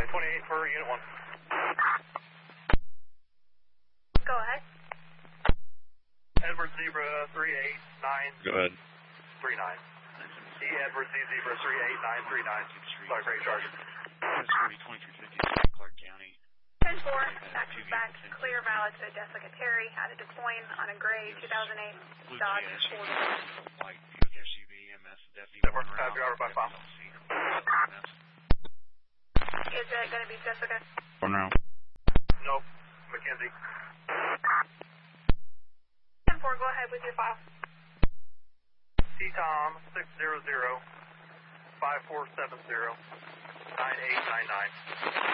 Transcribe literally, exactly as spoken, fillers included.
nine twenty-eight for Unit one. Go ahead. Edward Zebra three eight nine. Go ahead. three nine. E Edward Z Zebra three eight nine three nine. Sorry, Great Charger. twenty-three fifty, Clark County. ten four, taxi back, clear valid to Jessica Terry out of Des Moines on a gray two thousand eight Dodge Ford. White Buick S U V, M S, deputy. Edward, have driver by file. Is it going to be Jessica? For now. Nope. Mackenzie. ten four, go ahead with your file. T-Tom six zero zero five four seven zero nine eight nine nine.